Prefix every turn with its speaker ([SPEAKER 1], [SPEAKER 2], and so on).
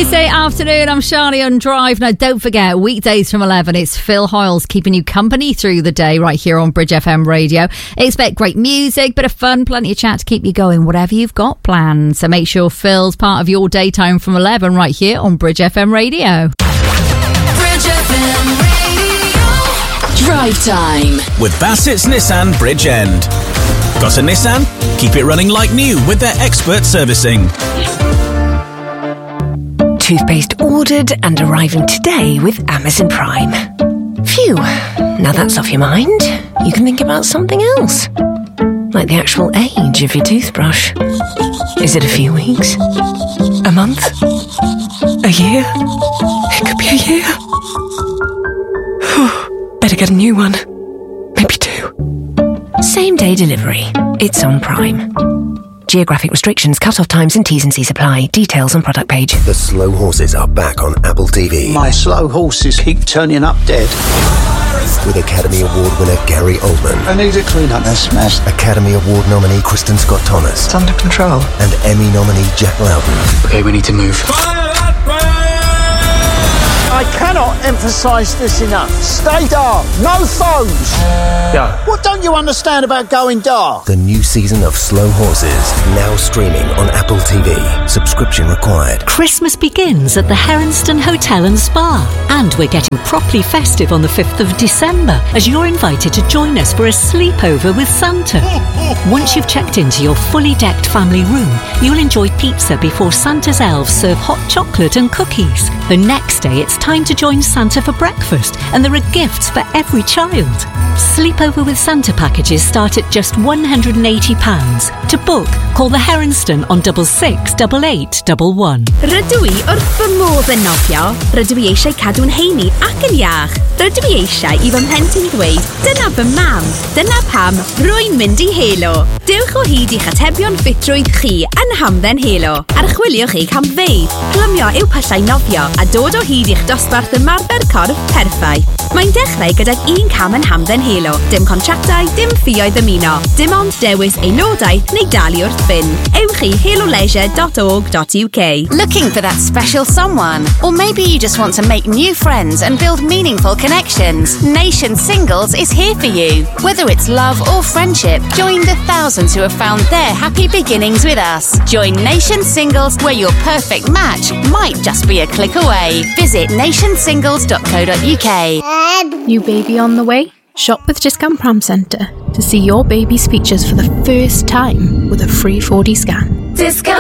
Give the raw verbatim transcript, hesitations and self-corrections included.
[SPEAKER 1] Tuesday afternoon, I'm Shani on Drive. Now, don't forget, weekdays from eleven, it's Phil Hoyles keeping you company through the day right here on Bridge F M Radio. Expect great music, bit of fun, plenty of chat to keep you going, whatever you've got planned. So make sure Phil's part of your daytime from eleven right here on Bridge F M Radio.
[SPEAKER 2] Bridge F M Radio. Drive time
[SPEAKER 3] with Bassett's Nissan Bridge End. Got a Nissan? Keep it running like new with their expert servicing.
[SPEAKER 4] Toothpaste ordered and arriving today with Amazon Prime. Phew, now that's off your mind, you can think about something else. Like the actual age of your toothbrush. Is it a few weeks? A month? A year? It could be a year. Better get a new one. Maybe two. Same day delivery. It's on Prime. Geographic restrictions, cut-off times and T's and C's apply. Details on product page.
[SPEAKER 5] The Slow Horses are back on Apple T V.
[SPEAKER 6] My slow horses keep turning up dead.
[SPEAKER 5] With Academy Award winner Gary Oldman.
[SPEAKER 6] I need to clean up this mess.
[SPEAKER 5] Academy Award nominee Kristen Scott Thomas.
[SPEAKER 6] It's under control.
[SPEAKER 5] And Emmy nominee Jack Loudon.
[SPEAKER 7] Okay, we need to move.
[SPEAKER 6] I cannot emphasise this enough. Stay dark. No phones.
[SPEAKER 7] Yeah.
[SPEAKER 6] What don't you understand about going dark?
[SPEAKER 5] The new season of Slow Horses, now streaming on Apple T V. Subscription required.
[SPEAKER 8] Christmas begins at the Heronston Hotel and Spa. And we're getting properly festive on the fifth of December as you're invited to join us for a sleepover with Santa. Once you've checked into your fully decked family room, you'll enjoy pizza before Santa's elves serve hot chocolate and cookies. The next day it's time to join Santa for breakfast, and there are gifts for every child. Sleepover with Santa packages start at just one hundred eighty pounds. To book, call the Heronston on double six double eight double one.
[SPEAKER 9] Rydw i wrth fy modd yn nofio, rydw i eisiau cadw'n heini ac yn iach. Rydw i eisiau i fy mhlentyn ddweud, dyna fy mam, dyna pam rwy'n mynd i Helo. Dewch o hyd i'ch atebion ffitrwydd chi yn Hamdden Helo. Archwiliwch eich hamfeydd, plymio i'w pyllau nofio a dod o hyd i'ch dosbarth ymarfer corff perffaith. Mae'n dechrau gydag un cam yn Hamdden Helo. Dim contractau, dim ffïoedd ymuno. Dim ond dewis aelodaeth neu dalu wrth fynd. Ewch i helo leisure dot org dot U K.
[SPEAKER 10] Looking for that special someone? Or maybe you just want to make new friends and build meaningful connections? Nation Singles is here for you. Whether it's love or friendship, join the thousands who have found their happy beginnings with us. Join Nation Singles, where your perfect match might just be a click away. Visit nation singles dot co dot U K.
[SPEAKER 11] New baby on the way? Shop with Discount Pram Centre to see your baby's features for the first time with a free four D scan.
[SPEAKER 2] Discount